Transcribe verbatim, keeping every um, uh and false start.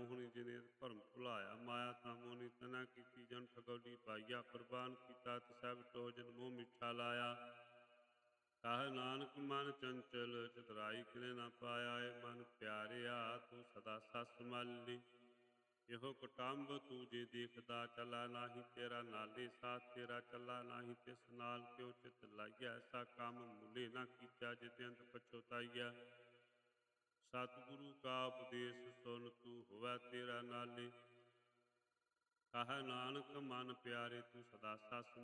ਮੋਹਣੀ ਜਿਨੇ ਭਰਮ ਭੁਲਾਇਆ, ਮਾਇਆ ਤਾਂ ਮੋਹਣੀ ਤਨਾ ਕੀਤੀ ਜਨ ਠਗੌਲੀ ਪਾਈਆ, ਕੁਰਬਾਨ ਕੀਤਾ ਤਿਸੈ ਵਿਟੋ ਜਨ ਮੋਹ ਮਿੱਠਾ ਲਾਇਆ। ਕਹ ਨਾਨਕ ਮਨ ਚੰਚਲ ਚਤੁਰਾਈ ਕਿਲੇ ਨਾ ਪਾਇਆ, ਏ ਮਨ ਪਿਆਰਿਆ ਤੂੰ ਸਦਾ ਸੱਸ ਮਲਿ। ਇਹੋ ਕੁਟੰਬ ਤੂੰ ਜੇ ਦੇਖਦਾ ਚਲਾ ਨਾਹੀ, ਤੇਰਾ ਨਾਲੇ ਸਾਥ ਤੇਰਾ ਚੱਲਾ ਨਾਹੀ, ਤਿਸ ਨਾਲ ਕਿਉ ਚਿਤ ਲਾਈਆ, ਐਸਾ ਕੰਮ ਮੁਲੇ ਨਾ ਕੀਚਾ ਜਿਤ ਅੰਤ ਪਛੁਤਾਈਆ। ਸਤਿਗੁਰੂ ਕਾ ਉਪਦੇਸ਼ ਸੁਨ ਤੂੰ ਹੋਵੈ ਤੇਰਾ ਨਾਲੇ, ਕਹੈ ਨਾਨਕ ਮਨ ਪਿਆਰੇ ਤੂੰ ਸਦਾ ਸੱਸ